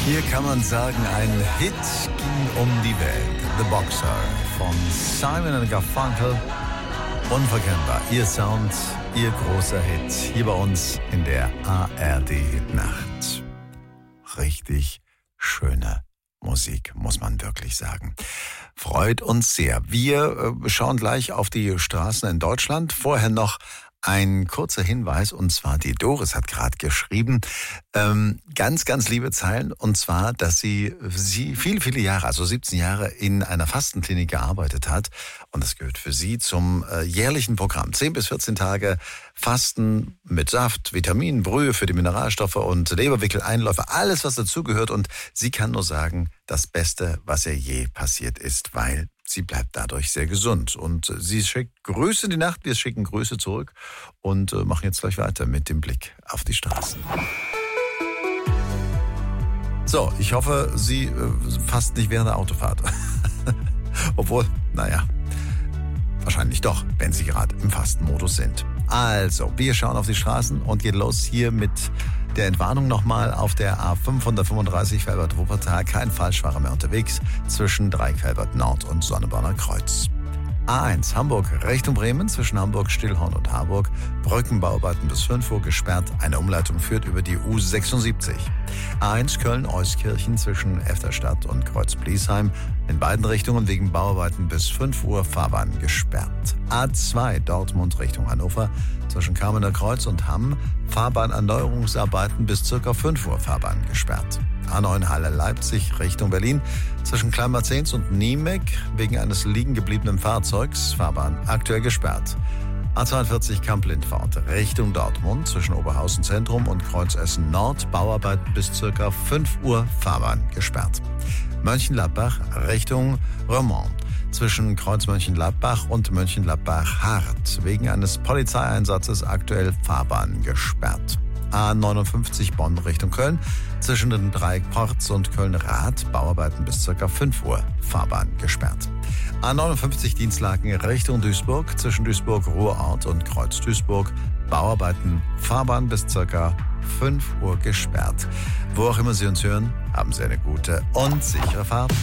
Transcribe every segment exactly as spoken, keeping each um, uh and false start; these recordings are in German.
Hier kann man sagen, ein Hit ging um die Welt. The Boxer von Simon and Garfunkel. Unverkennbar. Ihr Sound, ihr großer Hit. Hier bei uns in der A R D-Nacht. Richtig schöne Musik, muss man wirklich sagen. Freut uns sehr. Wir äh, schauen gleich auf die Straßen in Deutschland. Vorher noch ein kurzer Hinweis, und zwar die Doris hat gerade geschrieben, ähm, ganz, ganz liebe Zeilen, und zwar, dass sie, sie viele, viele Jahre, also siebzehn Jahre in einer Fastenklinik gearbeitet hat, und das gehört für sie zum äh, jährlichen Programm. zehn bis vierzehn Tage Fasten mit Saft, Vitaminen, Brühe für die Mineralstoffe und Leberwickel-Einläufe, alles, was dazugehört, und sie kann nur sagen, das Beste, was ihr je passiert ist, weil sie bleibt dadurch sehr gesund. Und sie schickt Grüße in die Nacht, wir schicken Grüße zurück und äh, machen jetzt gleich weiter mit dem Blick auf die Straßen. So, ich hoffe, Sie äh, fast nicht während der Autofahrt. Obwohl, naja, wahrscheinlich doch, wenn Sie gerade im Fastenmodus sind. Also, wir schauen auf die Straßen und geht los hier mit der Entwarnung nochmal auf der A fünfhundertfünfunddreißig Velbert-Wuppertal. Kein Falschfahrer mehr unterwegs zwischen Dreieck-Velbert Nord und Sonneborner Kreuz. A eins Hamburg Richtung Bremen zwischen Hamburg, Stillhorn und Harburg. Brückenbauarbeiten bis fünf Uhr gesperrt. Eine Umleitung führt über die U sechsundsiebzig. A eins Köln-Euskirchen zwischen Efterstadt und Kreuz-Bliesheim. In beiden Richtungen wegen Bauarbeiten bis fünf Uhr Fahrbahn gesperrt. A zwei Dortmund Richtung Hannover zwischen Kamener Kreuz und Hamm. Fahrbahnerneuerungsarbeiten bis circa fünf Uhr Fahrbahn gesperrt. A neun Halle Leipzig Richtung Berlin zwischen Kleinmarzens und Niemek wegen eines liegen gebliebenen Fahrzeugs. Fahrbahn aktuell gesperrt. A zweiundvierzig Kamp-Lindfort Richtung Dortmund zwischen Oberhausen Zentrum und Kreuzessen Nord. Bauarbeiten bis circa fünf Uhr Fahrbahn gesperrt. Mönchengladbach Richtung Romont zwischen Kreuz Mönchengladbach und Mönchengladbach-Hart wegen eines Polizeieinsatzes aktuell Fahrbahn gesperrt. A neunundfünfzig Bonn Richtung Köln zwischen den Dreieck Porz und Köln-Rath. Bauarbeiten bis ca. fünf Uhr. Fahrbahn gesperrt. A neunundfünfzig Dienstlaken Richtung Duisburg zwischen Duisburg-Ruhrort und Kreuz-Duisburg. Bauarbeiten, Fahrbahn bis ca. fünf Uhr gesperrt. Wo auch immer Sie uns hören, haben Sie eine gute und sichere Fahrt.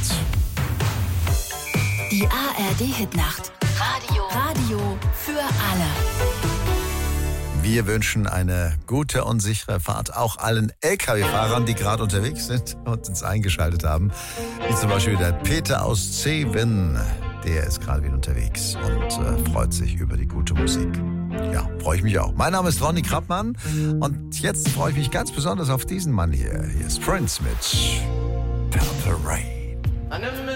Die A R D-Hitnacht. Radio. Radio für alle. Wir wünschen eine gute und sichere Fahrt auch allen L K W-Fahrern, die gerade unterwegs sind und uns eingeschaltet haben. Wie zum Beispiel der Peter aus Zeven. Der ist gerade wieder unterwegs und äh, freut sich über die gute Musik. Ja, freue ich mich auch. Mein Name ist Ronny Krappmann und jetzt freue ich mich ganz besonders auf diesen Mann hier. Hier ist Prince mit Purple Rain.